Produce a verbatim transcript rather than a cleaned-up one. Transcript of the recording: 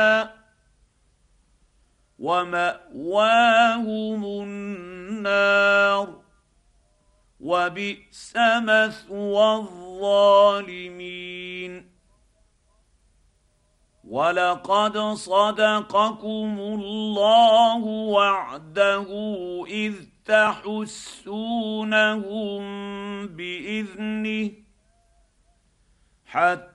وماواهم النار وبئس مثوى الظالمين. ولقد صدقكم الله وعده اذ تحسونهم باذنه حتى